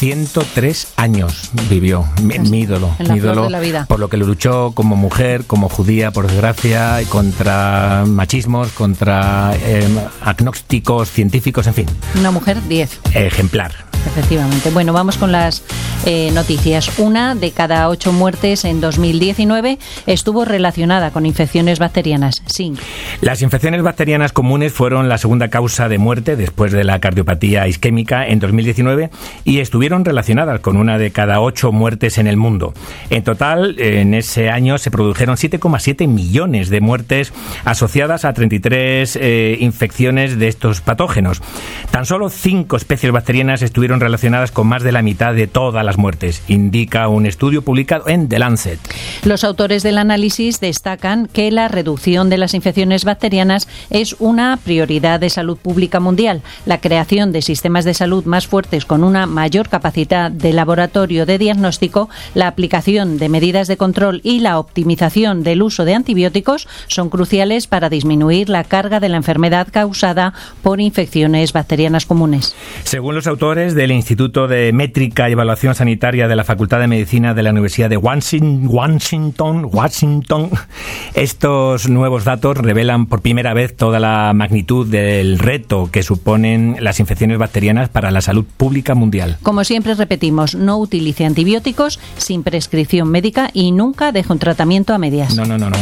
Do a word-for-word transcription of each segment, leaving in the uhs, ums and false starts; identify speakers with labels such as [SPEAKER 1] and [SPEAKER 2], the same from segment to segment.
[SPEAKER 1] ciento tres años vivió, mi, mi ídolo,
[SPEAKER 2] en la
[SPEAKER 1] mi
[SPEAKER 2] flor
[SPEAKER 1] ídolo
[SPEAKER 2] de la vida.
[SPEAKER 1] Por lo que luchó como mujer, como judía, por desgracia, y contra machismos, contra eh, agnósticos, científicos, en fin.
[SPEAKER 2] Una mujer diez.
[SPEAKER 1] Ejemplar.
[SPEAKER 2] Efectivamente. Bueno, vamos con las eh, noticias. Una de cada ocho muertes en dos mil diecinueve estuvo relacionada con infecciones bacterianas. Sí.
[SPEAKER 1] Las infecciones bacterianas comunes fueron la segunda causa de muerte después de la cardiopatía isquémica en dos mil diecinueve y estuvieron relacionadas con una de cada ocho muertes en el mundo. En total, en ese año se produjeron siete coma siete millones de muertes asociadas a treinta y tres eh, infecciones de estos patógenos. Tan solo cinco especies bacterianas estuvieron relacionadas con más de la mitad de todas las muertes, indica un estudio publicado en The Lancet.
[SPEAKER 2] Los autores del análisis destacan que la reducción de las infecciones bacterianas es una prioridad de salud pública mundial. La creación de sistemas de salud más fuertes con una mayor capacidad de laboratorio de diagnóstico, la aplicación de medidas de control y la optimización del uso de antibióticos son cruciales para disminuir la carga de la enfermedad causada por infecciones bacterianas comunes.
[SPEAKER 1] Según los autores del Instituto de Métrica y Evaluación Sanitaria de la Facultad de Medicina de la Universidad de Washington, Washington, estos nuevos datos revelan por primera vez toda la magnitud del reto que suponen las infecciones bacterianas para la salud pública mundial.
[SPEAKER 2] Como siempre repetimos, no utilice antibióticos sin prescripción médica y nunca deje un tratamiento a medias.
[SPEAKER 1] No, no, no, no.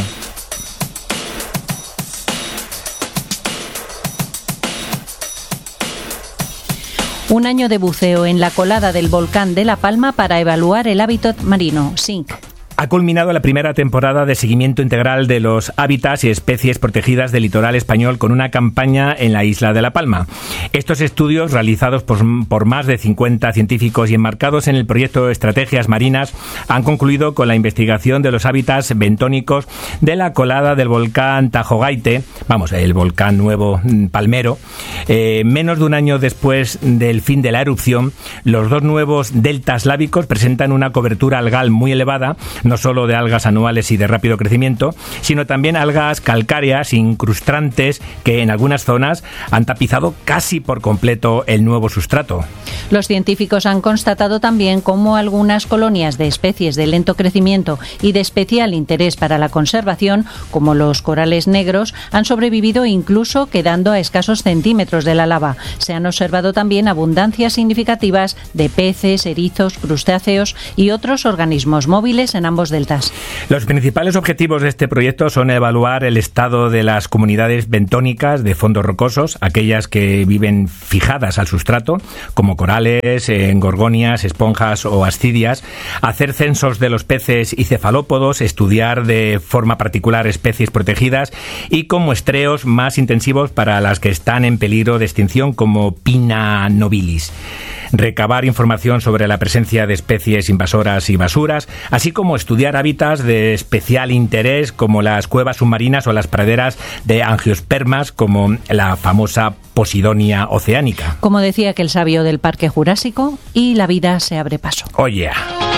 [SPEAKER 2] Un año de buceo en la colada del volcán de La Palma para evaluar el hábitat marino, S I N C.
[SPEAKER 1] Ha culminado la primera temporada de seguimiento integral de los hábitats y especies protegidas del litoral español con una campaña en la isla de La Palma. Estos estudios, realizados por, por más de cincuenta científicos y enmarcados en el proyecto Estrategias Marinas, han concluido con la investigación de los hábitats bentónicos de la colada del volcán Tajogaite, vamos, el volcán nuevo palmero. Eh, menos de un año después del fin de la erupción, los dos nuevos deltas lábicos presentan una cobertura algal muy elevada, no solo de algas anuales y de rápido crecimiento, sino también algas calcáreas incrustantes que en algunas zonas han tapizado casi por completo el nuevo sustrato.
[SPEAKER 2] Los científicos han constatado también cómo algunas colonias de especies de lento crecimiento y de especial interés para la conservación, como los corales negros, han sobrevivido incluso quedando a escasos centímetros de la lava. Se han observado también abundancias significativas de peces, erizos, crustáceos y otros organismos móviles en ambos deltas.
[SPEAKER 1] Los principales objetivos de este proyecto son evaluar el estado de las comunidades bentónicas de fondos rocosos, aquellas que viven fijadas al sustrato, como corales, gorgonias, esponjas o ascidias, hacer censos de los peces y cefalópodos, estudiar de forma particular especies protegidas y con muestreos más intensivos para las que están en peligro de extinción, como Pinna nobilis. Recabar información sobre la presencia de especies invasoras y basuras, así como estudiar hábitats de especial interés como las cuevas submarinas o las praderas de angiospermas como la famosa Posidonia oceánica.
[SPEAKER 2] Como decía aquel sabio del Parque Jurásico, y la vida se abre paso.
[SPEAKER 1] Oh yeah.